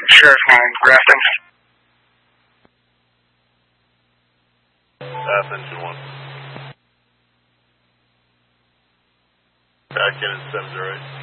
Sheriff 9, Grafton. Engine 1. Back in at 708.